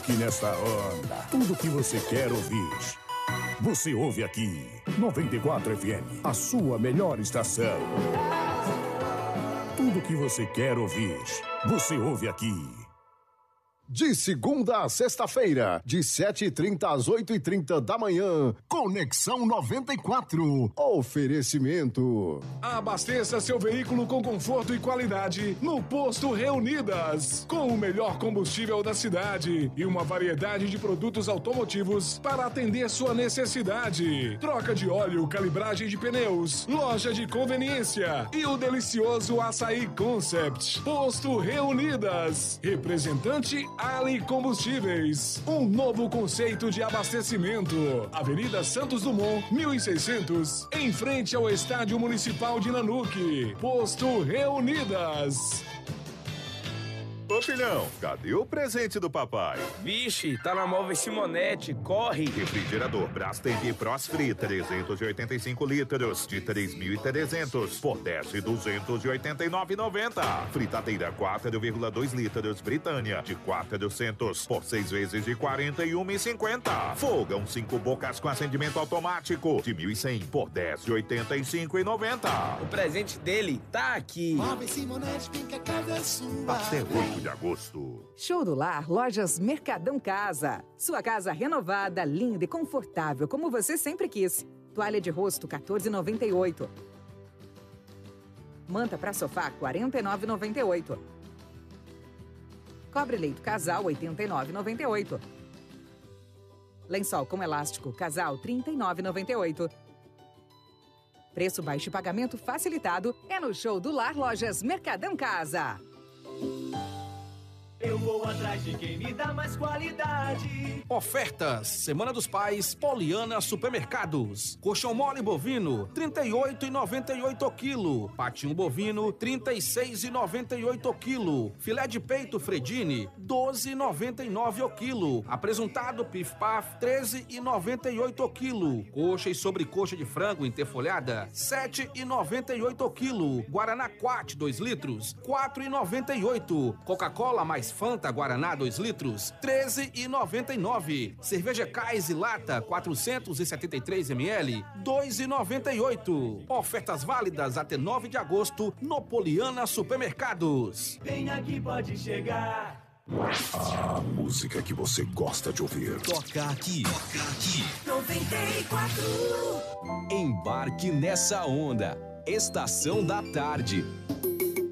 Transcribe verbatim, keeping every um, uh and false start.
Embarque nessa onda. Tudo que você quer ouvir, você ouve aqui. noventa e quatro F M, a sua melhor estação. Tudo que você quer ouvir, você ouve aqui. De segunda a sexta-feira, de sete e trinta às oito e trinta da manhã, Conexão noventa e quatro. Oferecimento. Abasteça seu veículo com conforto e qualidade no Posto Reunidas, com o melhor combustível da cidade e uma variedade de produtos automotivos para atender sua necessidade. Troca de óleo, calibragem de pneus, loja de conveniência e o delicioso Açaí Concept. Posto Reunidas, representante Ali Combustíveis, um novo conceito de abastecimento. Avenida Santos Dumont, mil e seiscentos, em frente ao Estádio Municipal de Nanuque. Posto Reunidas. Ô filhão, cadê o presente do papai? Vixe, tá na Móveis Simonetti, corre! Refrigerador Brastemp Prosfree trezentos e oitenta e cinco litros de três mil e trezentos por dez mil duzentos e oitenta e nove reais e noventa centavos. Fritadeira quatro vírgula dois litros Britânia de quatrocentos por seis vezes de quarenta e um reais e cinquenta centavos. Fogão cinco bocas com acendimento automático de mil e cem por dez de oitenta e cinco reais e noventa centavos. O presente dele tá aqui. Móveis Simonetti, vem que a casa é sua. Até oito de agosto. Show do Lar, Lojas Mercadão Casa. Sua casa renovada, linda e confortável, como você sempre quis. Toalha de rosto, quatorze reais e noventa e oito centavos. Manta para sofá, quarenta e nove reais e noventa e oito centavos. Cobre-leito casal, oitenta e nove reais e noventa e oito centavos. Lençol com elástico casal, trinta e nove reais e noventa e oito centavos. Preço baixo e pagamento facilitado é no Show do Lar, Lojas Mercadão Casa. Eu vou atrás de quem me dá mais qualidade. Ofertas, Semana dos Pais, Poliana Supermercados. Colchão mole bovino, trinta e oito reais e noventa e oito centavos o quilo. Patinho bovino, trinta e seis reais e noventa e oito centavos o quilo. Filé de peito Fredini, doze reais e noventa e nove centavos o quilo. Apresentado Pif Paf, treze reais e noventa e oito centavos o quilo. Coxa e sobrecoxa de frango interfolhada, sete reais e noventa e oito centavos o quilo. Guaraná Quat, dois litros, quatro reais e noventa e oito centavos. Coca-Cola mais Fanta Guaraná dois litros, treze reais e noventa e nove centavos. Cerveja Kais e Lata quatrocentos e setenta e três mililitros, dois reais e noventa e oito centavos. Ofertas válidas até nove de agosto no Poliana Supermercados. Vem aqui, pode chegar. A música que você gosta de ouvir. Toca aqui. Toca aqui. noventa e quatro. Embarque nessa onda. Estação da Tarde.